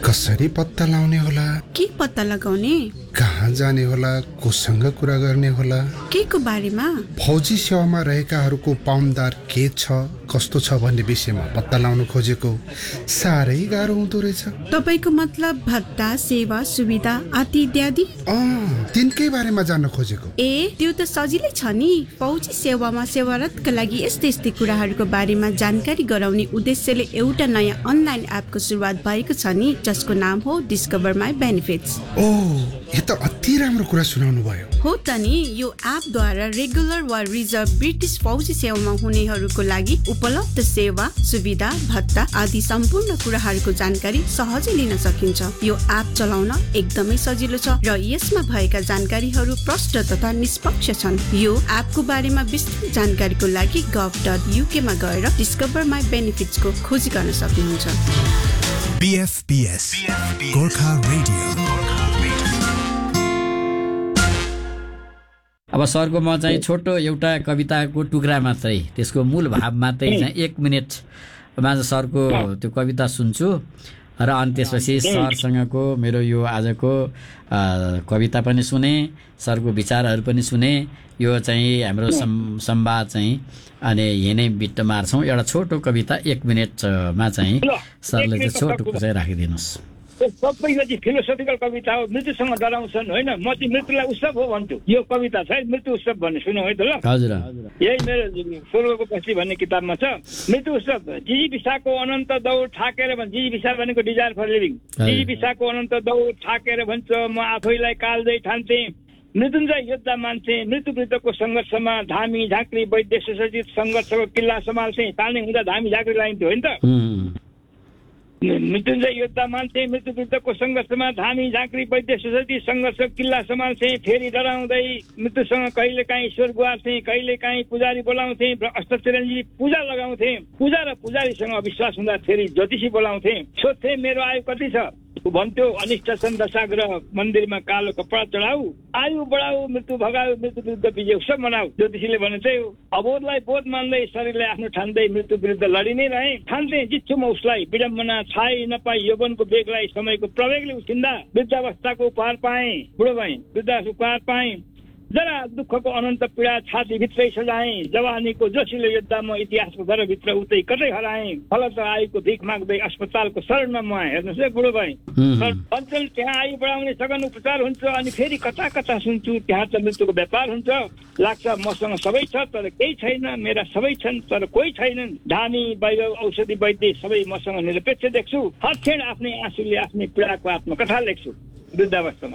कसरी पत्ता लगाउने होला, के पत्ता लगाउने, कहाँ जाने होला, कोसँग कुरा गर्ने होला, के को बारेमा, फौजी सेवामा रहेकाहरूको पाउन्दार के छ कस्तो छ भन्ने विषयमा पत्ता लगाउन खोजेको साह्रै गाह्रो हुँदो रहेछ। तपाईको मतलब भत्ता, सेवा, सुविधा आदि इत्यादि? तिनकै बारेमा जान्न खोजेको। ए, त्यो त सजिलै छ नि। फौजी सेवामा सेवारतका लागि यस्तै यस्तै कुराहरूको बारेमा जानकारी गराउने उद्देश्यले एउटा नयाँ अनलाइन एपको सुरुवात भएको छ नि, जसको नाम हो डिस्कभर माई बेनिफिट्स। यो त अति राम्रो कुरा सुनाउनु भयो। हो त नि, यो एपद्वारा रेगुलर वा रिजर्भ ब्रिटिस फौजी सेवामा हुनेहरूको लागि उपलब्ध सेवा, सुविधा, भत्ता आदि सम्पूर्ण कुराहरूको जानकारी सहजै लिन सकिन्छ। यो एप चलाउन एकदमै सजिलो छ र यसमा भएका जानकारीहरू प्रष्ट तथा निष्पक्ष छन्। यो एपको बारेमा विस्तृत जानकारीको लागि gov.uk मा गएर डिस्कभर माई बेनिफिट्स को खोजी गर्न सक्नुहुन्छ। BFBS Gorkha radio. अब सरको म चाहिँ छोटो एउटा कविताको टुक्रा मात्रै, त्यसको मूल भाव मात्रै चाहिँ 1 मिनेटमा सरको त्यो कविता सुन्छु र अनि त्यसपछि सरसँगको मेरो यो आजको कविता पनि सुने, सरको विचारहरू पनि सुने। यो चाहिँ हाम्रो संवाद चाहिँ अनि यही नै बिट्ट मार्छौँ। एउटा छोटो कविता 1 मिनेटमा चाहिँ सरले चाहिँ छोटो चाहिँ राखिदिनुहोस्। सबै यो चाहिँ फिलोसोफिकल कविता हो, मृत्युसँग डराउँछन् होइन। म चाहिँ मृत्युलाई उत्सव हो भन्छु। यो कविता छ मृत्यु उत्सव भन्ने, सुन्नु है त ल। हजुर, यही मेरो स्वर्गको पक्षी भन्ने किताबमा छ। मृत्यु उत्सव, जिजी विशाको अनन्त दौड ठाकेर भन्छ। जिजी विशा भनेको डिजायर फर लिभिङ। जिजी विशाको अनन्त दौड ठाकेर भन्छ, म आफैलाई कालदै ठान्थे। मृत्युञ्जय योद्धा मान्छे, मृत्यु विरुद्धको सङ्घर्षमा धामी झाँक्री वैद्य सुसज्जित सङ्घर्षको किल्ला सम्हाल्थे। ताल्ने हुँदा धामी झाँक्री लाइन्थ्यो होइन त। मृत्युञ्जय योद्धा मान्छे, मृत्यु विरुद्धको सङ्घर्षमा धामी झाँक्री वैद्य सुसज्जित सङ्घर्षको किल्ला सम्हाल्थे। फेरि डराउँदै मृत्युसँग कहिले काहीँ ईश्वर गुहार्थे, कहिले काहीँ पुजारी बोलाउँथे, अष्टचिरञ्जीवी पूजा लगाउँथे। पूजा र पुजारीसँग अविश्वास हुँदा फेरि ज्योतिषी बोलाउँथे। सोध्थे मेरो आयु कति छ, भन्थ्यो अनिष्ट छन् दशाग्रह, मन्दिरमा कालो कपडा चढाऊ। आयु बढाऊ, मृत्यु भगाऊ, मृत्यु विरुद्ध विजय उत्सव मनाऊ। ज्योतिषीले भने चाहिँ अबोधलाई बोध मान्दै, शरीरलाई आफ्नो ठान्दै मृत्यु विरुद्ध लडी नै रहे। ठान्थे जित्छु म उसलाई, विडम्बना छाई नपाई यौवनको बेगलाई समयको प्रवेगले उछिन्दा वृद्धावस्थाको उपहार पाएँ। बुढो भएँ, वृद्धावस्थाको उपहार पाएँ। जरा दुःखको अनन्त पीडा छातीभित्रै सजाएँ। जवानीको जोसिलो युद्ध म इतिहासको घरभित्र उतै कतै हराएँ। फलत आयुको भिख माग्दै अस्पतालको शरणमा म आएँ। हेर्नुहोस् है बुढो भएँ। अञ्चल त्यहाँ आयु बढाउने सघन उपचार हुन्छ, अनि फेरि कता कता सुन्छु त्यहाँ त मृत्युको व्यापार हुन्छ। लाग्छ मसँग सबै छ तर केही छैन, मेरा सबै छन् तर कोही छैनन्। धामी वैभव औषधि वैद्य सबै मसँग निरपेक्ष देख्छु। हर क्षण आफ्नै आँसुले आफ्नै पीडाको आत्मकथा लेख्छु वृद्धावस्थामा।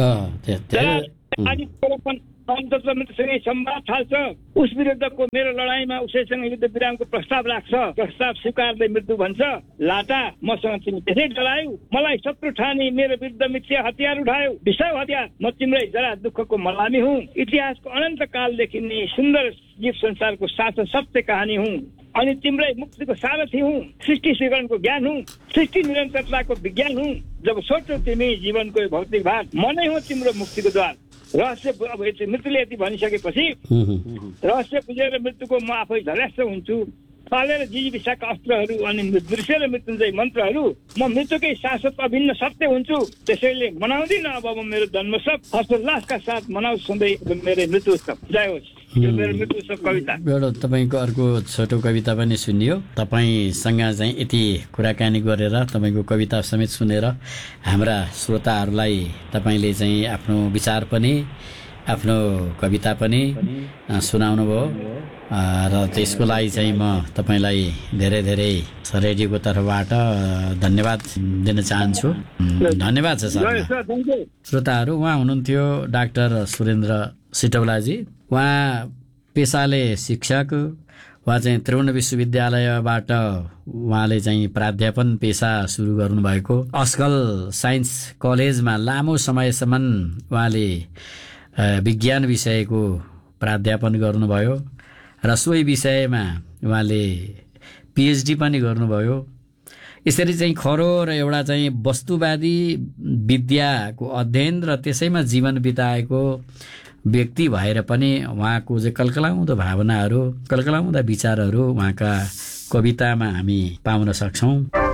अनि मृत्युसँगै संवाद थाल्छ। उस विरुद्धको मेरो लडाइँमा उसैसँग युद्ध विरामको प्रस्ताव राख्छ। प्रस्ताव स्वीकार्दै मृत्यु भन्छ, लाटा मसँग तिमी त्यसै डरायौ। मलाई शत्रु ठानी मेरो विरुद्ध मिथ्या हतियार उठायो। विषय हतियार, म तिम्रै जरा दुःखको मलामी हुँ। इतिहासको अनन्त कालदेखि नै सुन्दर जीव संसारको साँचो सत्य कहानी हुँ। अनि तिम्रै मुक्तिको सारथी हुँ। सृष्टि स्वीकरणको ज्ञान हुँ। सृष्टि निरन्तरताको विज्ञान हुँ। जब सोच्छौ तिमी जीवनको भौतिक भार, म नै हो तिम्रो मुक्तिको द्वार। रहस्य अब मृत्युले यति भनिसकेपछि रहस्य बुझेर मृत्युको म आफै झल्यास्त हुन्छु। पालेर जिजी विशाका अस्त्रहरू अनि दृश्य र मृत्युञ्जय मन्त्रहरू, म मृत्युकै शाश्वत अभिन्न सत्य हुन्छु। त्यसैले मनाउँदिन अब म मेरो जन्मोत्सव, हर्षोल्लासका साथ मनाउ सधैँ मेरो मृत्यु उत्सव। जय होस्। यो मेरो मृत्यु उत्सव कविता। एउटा तपाईँको अर्को छोटो कविता पनि सुनियो। तपाईँसँग चाहिँ यति कुराकानी गरेर, तपाईँको कविता समेत सुनेर हाम्रा श्रोताहरूलाई तपाईँले चाहिँ आफ्नो विचार पनि, आफ्नो कविता पनि सुनाउनु भयो र त्यसको लागि चाहिँ म तपाईँलाई धेरै धेरै रेडियोको तर्फबाट धन्यवाद दिन चाहन्छु। धन्यवाद छ सर। श्रोताहरू, उहाँ हुनुहुन्थ्यो डाक्टर सुरेन्द्र सिटौलाजी। उहाँ पेसाले शिक्षक, उहाँ चाहिँ त्रिभुवन विश्वविद्यालयबाट उहाँले चाहिँ प्राध्यापन पेसा सुरु गर्नुभएको। अस्कल साइन्स कलेजमा लामो समयसम्म उहाँले विज्ञान विषयको प्राध्यापन गर्नुभयो र सोही विषयमा उहाँले पिएचडी पनि गर्नुभयो। यसरी चाहिँ खरो र एउटा चाहिँ वस्तुवादी विद्याको अध्ययन र त्यसैमा जीवन बिताएको व्यक्ति भएर पनि उहाँको चाहिँ कलकलाउँदो भावनाहरू, कलकलाउँदा विचारहरू उहाँका कवितामा हामी पाउन सक्छौँ।